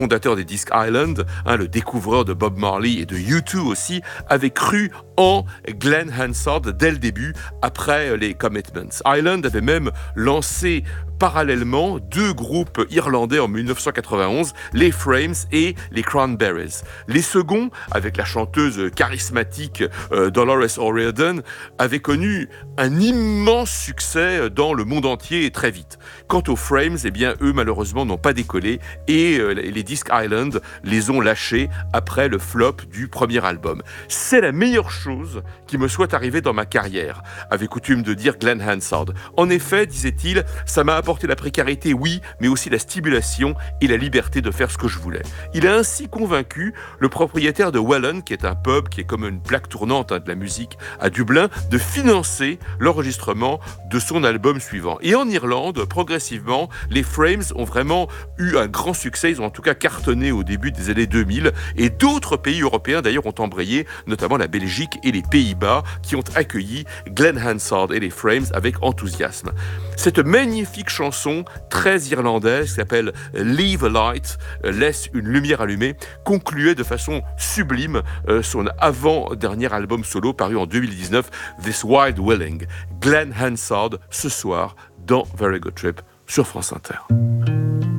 fondateur des Disc Island, le découvreur de Bob Marley et de U2 aussi, avait cru en Glenn Hansard dès le début, après les Commitments. Island avait même lancé parallèlement 2 groupes irlandais en 1991, les Frames et les Cranberries. Les seconds, avec la chanteuse charismatique Dolores O'Riordan, avaient connu un immense succès dans le monde entier et très vite. Quant aux Frames, eh bien, eux, malheureusement, n'ont pas décollé et les Disc Island les ont lâchés après le flop du premier album. C'est la meilleure chose qui me soit arrivée dans ma carrière, avait coutume de dire Glenn Hansard. En effet, disait-il, ça m'a apporté la précarité, oui, mais aussi la stimulation et la liberté de faire ce que je voulais. Il a ainsi convaincu le propriétaire de Welland, qui est un pub qui est comme une plaque tournante de la musique à Dublin, de financer l'enregistrement de son album suivant. Et en Irlande, progressivement, les Frames ont vraiment eu un grand succès. Ils ont en tout cas cartonné au début des années 2000. Et d'autres pays européens, d'ailleurs, ont embrayé, notamment la Belgique et les Pays-Bas, qui ont accueilli Glenn Hansard et les Frames avec enthousiasme. Cette magnifique chanson très irlandaise qui s'appelle Leave a Light, laisse une lumière allumée, concluait de façon sublime son avant-dernier album solo paru en 2019, This Wild Willing. Glenn Hansard, ce soir, dans Very Good Trip sur France Inter.